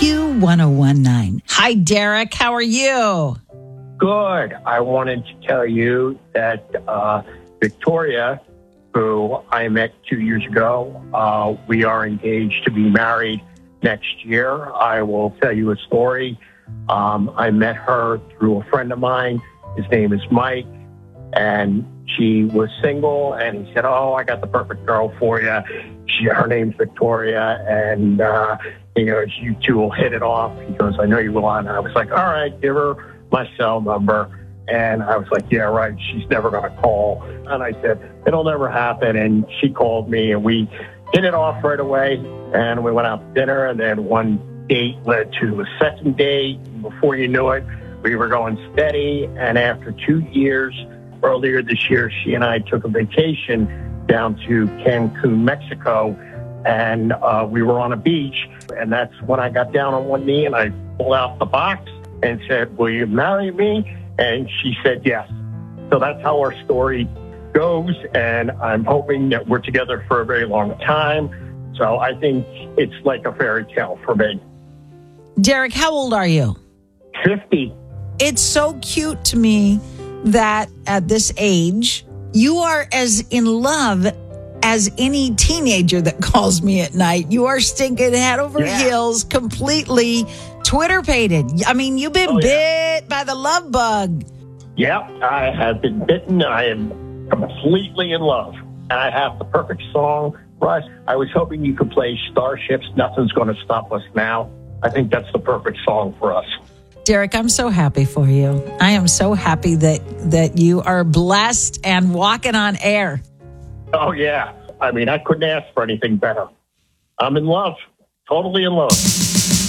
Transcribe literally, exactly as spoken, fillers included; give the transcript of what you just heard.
Q one oh one nine. Hi, Derek. How are you? Good. I wanted to tell you that uh, Victoria, who I met two years ago, uh, we are engaged to be married next year. I will tell you a story. Um, I met her through a friend of mine. His name is Mike, and she was single, and he said, oh, I got the perfect girl for you. She, her name's Victoria, and, uh, you know, you two will hit it off. He goes, I know you will. And I was like, all right, give her my cell number. And I was like, yeah, right, she's never going to call. And I said, it'll never happen. And she called me, and we hit it off right away. And we went out to dinner, and then one date led to a second date. And before you knew it, we were going steady. And after two years, earlier this year, she and I took a vacation down to Cancun, Mexico. And uh, we were on a beach. And that's when I got down on one knee and I pulled out the box and said, will you marry me? And she said yes. So that's how our story goes. And I'm hoping that we're together for a very long time. So I think it's like a fairy tale for me. Derek, how old are you? fifty. It's so cute to me that at this age, you are as in love as any teenager that calls me at night. You are stinking head over yeah. heels, completely Twitter-pated. I mean, you've been oh, yeah. bit by the love bug. Yeah, I have been bitten. I am completely in love. And I have the perfect song. Russ, I was hoping you could play Starships, Nothing's Going to Stop Us Now. I think that's the perfect song for us. Derek, I'm so happy for you. I am so happy that, that you are blessed and walking on air. Oh, yeah. I mean, I couldn't ask for anything better. I'm in love. Totally in love.